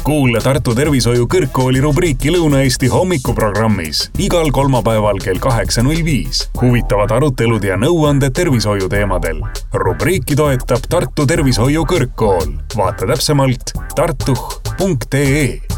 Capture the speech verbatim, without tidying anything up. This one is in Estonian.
Kuule Tartu Tervishoiu Kõrgkooli rubriiki Lõuna-Eesti hommikuprogrammis igal kolmapäeval kell kaheksa null viis. Huvitavad arutelud ja nõuanded tervishoiu teemadel. Rubriiki toetab Tartu Tervishoiu Kõrgkool. Vaata täpsemalt tartuh punkt ee.